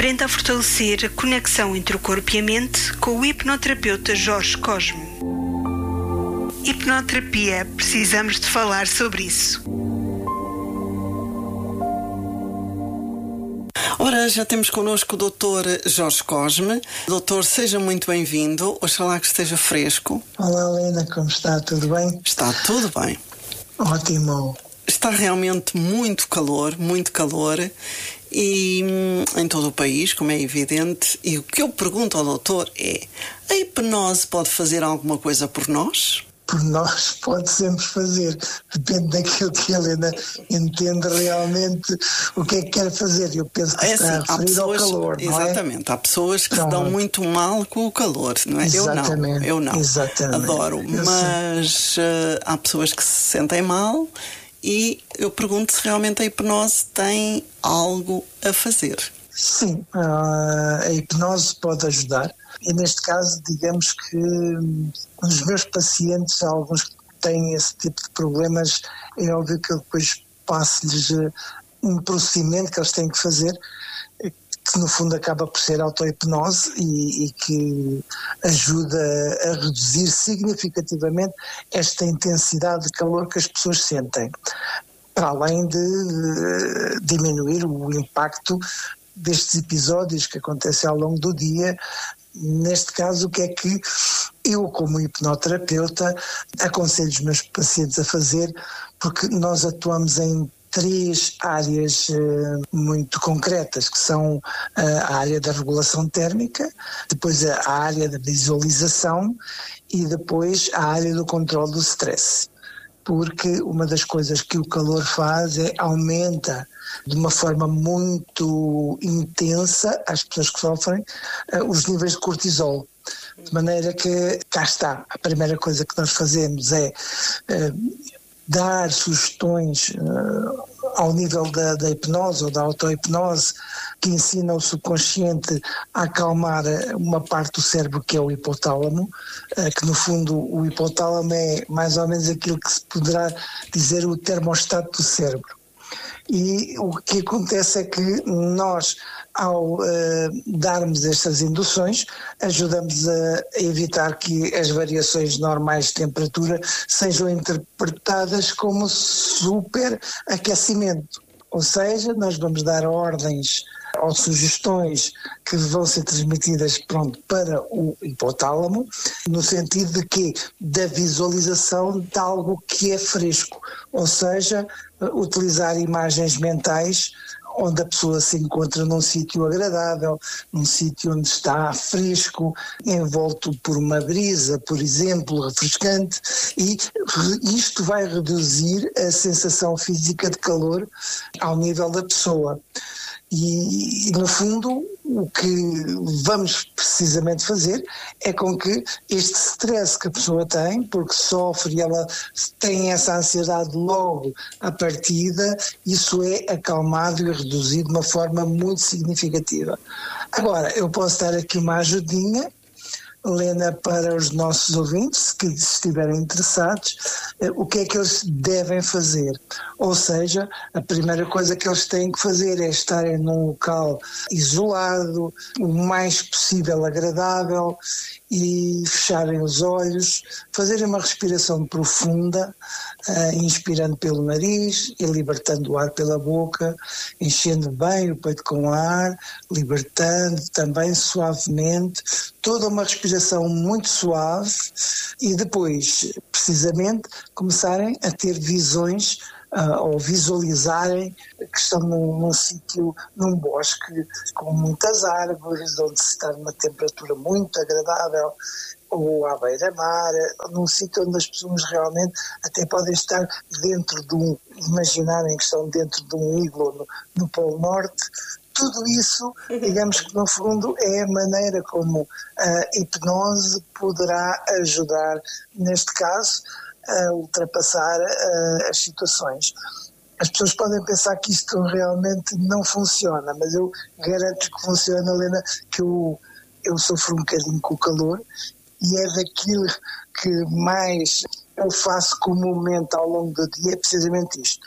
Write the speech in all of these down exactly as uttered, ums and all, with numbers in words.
Aprenda a fortalecer a conexão entre o corpo e a mente com o hipnoterapeuta Jorge Cosme. Hipnoterapia, precisamos de falar sobre isso. Ora, já temos connosco o doutor Jorge Cosme. Doutor, seja muito bem-vindo. Oxalá que esteja fresco. Olá, Helena, como está? Tudo bem? Está tudo bem. Ótimo. Está realmente muito calor, muito calor, e em todo o país, como é evidente. E o que eu pergunto ao doutor é: a hipnose pode fazer alguma coisa por nós? Por nós pode sempre fazer, depende daquilo que a Helena entende realmente o que é que quer fazer. Eu penso que é está assim, a referir pessoas, ao calor, não é? Exatamente, há pessoas que Pronto. se dão muito mal com o calor, não é? Exatamente, eu não, eu não, exatamente. adoro, Eu mas uh, há pessoas que se sentem mal e eu pergunto se realmente a hipnose tem algo a fazer. Sim, a hipnose pode ajudar. E neste caso, digamos que os meus pacientes, alguns que têm esse tipo de problemas, é óbvio que eu depois passo-lhes um procedimento que eles têm que fazer, que no fundo acaba por ser auto-hipnose e, e que ajuda a reduzir significativamente esta intensidade de calor que as pessoas sentem, para além de diminuir o impacto destes episódios que acontecem ao longo do dia. Neste caso, o que é que eu, como hipnoterapeuta, aconselho os meus pacientes a fazer, porque nós atuamos em três áreas uh, muito concretas, que são uh, a área da regulação térmica, depois a, a área da visualização e depois a área do controle do stress. Porque uma das coisas que o calor faz é aumenta de uma forma muito intensa às pessoas que sofrem uh, os níveis de cortisol. De maneira que, cá está, a primeira coisa que nós fazemos é uh, dar sugestões uh, ao nível da, da hipnose ou da auto-hipnose, que ensina o subconsciente a acalmar uma parte do cérebro que é o hipotálamo, uh, que no fundo o hipotálamo é mais ou menos aquilo que se poderá dizer o termostato do cérebro. E o que acontece é que nós, ao uh, darmos estas induções, ajudamos a evitar que as variações normais de temperatura sejam interpretadas como superaquecimento. Ou seja, nós vamos dar ordens ou sugestões que vão ser transmitidas, pronto, para o hipotálamo, no sentido de que da visualização de algo que é fresco, ou seja, utilizar imagens mentais onde a pessoa se encontra num sítio agradável, num sítio onde está fresco, envolto por uma brisa, por exemplo, refrescante, e isto vai reduzir a sensação física de calor ao nível da pessoa. E, no fundo, o que vamos precisamente fazer é com que este stress que a pessoa tem, porque sofre e ela tem essa ansiedade logo à partida, isso é acalmado e reduzido de uma forma muito significativa. Agora, eu posso dar aqui uma ajudinha, Helena, para os nossos ouvintes, que estiverem interessados, o que é que eles devem fazer. Ou seja, a primeira coisa que eles têm que fazer é estarem num local isolado, o mais possível agradável, e fecharem os olhos, fazerem uma respiração profunda, uh, inspirando pelo nariz e libertando o ar pela boca, enchendo bem o peito com ar, libertando também suavemente, toda uma respiração muito suave, e depois, precisamente, começarem a ter visões uh, ou visualizarem que estão num, num sítio, num bosque com muitas árvores, onde se está numa temperatura muito agradável, ou à beira-mar, num sítio onde as pessoas realmente até podem estar dentro de um, imaginarem que estão dentro de um iglo no, no Polo Norte. Tudo isso, digamos que no fundo é a maneira como a hipnose poderá ajudar, neste caso, a ultrapassar uh, as situações. As pessoas podem pensar que isto realmente não funciona, mas eu garanto que funciona, Helena, que eu, eu sofro um bocadinho com o calor, e é daquilo que mais eu faço comumente ao longo do dia, é precisamente isto.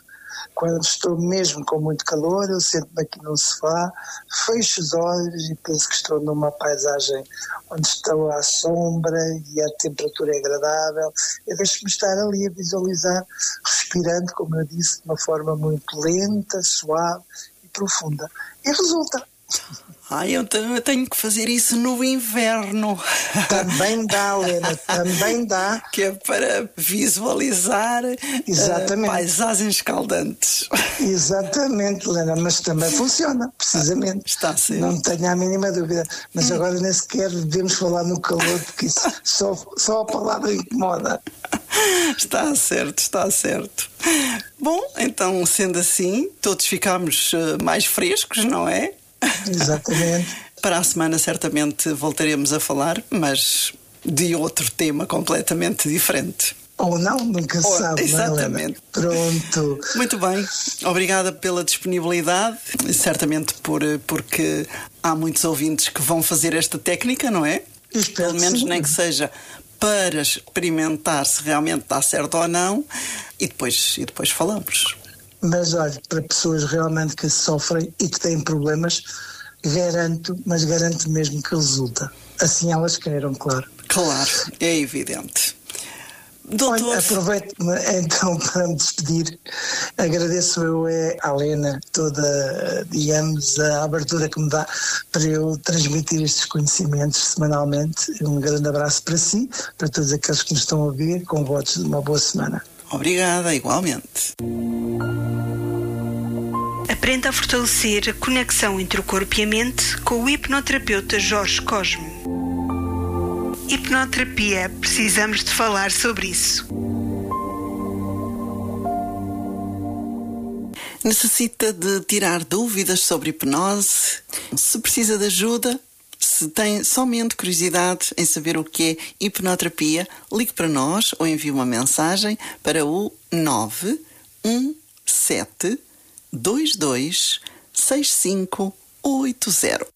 Quando estou mesmo com muito calor, eu sento-me aqui no sofá, fecho os olhos e penso que estou numa paisagem onde estou à sombra e a temperatura é agradável. Eu deixo-me estar ali a visualizar, respirando, como eu disse, de uma forma muito lenta, suave e profunda. E resulta. Ah, eu tenho que fazer isso no inverno. Também dá, Helena, também dá. Que é para visualizar uh, paisagens escaldantes. Exatamente, Helena, mas também funciona, precisamente. Está certo. Não tenho a mínima dúvida. Mas agora nem sequer devemos falar no calor, porque isso só, só a palavra incomoda. Está certo, está certo. Bom, então, sendo assim, todos ficamos uh, mais frescos, não é? Exatamente. Para a semana certamente voltaremos a falar, mas de outro tema completamente diferente. Ou não, nunca se sabe. Exatamente. Não é, Pronto. Muito bem. Obrigada pela disponibilidade. Certamente por, porque há muitos ouvintes que vão fazer esta técnica, não é? Espero Pelo menos sim. Nem que seja para experimentar se realmente está certo ou não. E depois, e depois falamos. Mas olha, para pessoas realmente que sofrem e que têm problemas, garanto, mas garanto mesmo que resulta. Assim elas queiram, claro. Claro, é evidente. Doutor... Olha, aproveito-me então para me despedir. Agradeço eu é, à Helena toda, digamos, a abertura que me dá para eu transmitir estes conhecimentos semanalmente. Um grande abraço para si, para todos aqueles que nos estão a ouvir, com votos de uma boa semana. Obrigada, igualmente. Aprenda a fortalecer a conexão entre o corpo e a mente com o hipnoterapeuta Jorge Cosme. Hipnoterapia, precisamos de falar sobre isso. Necessita de tirar dúvidas sobre hipnose? Se precisa de ajuda? Se tem somente curiosidade em saber o que é hipnoterapia, ligue para nós ou envie uma mensagem para o nove um sete dois dois seis cinco oito zero.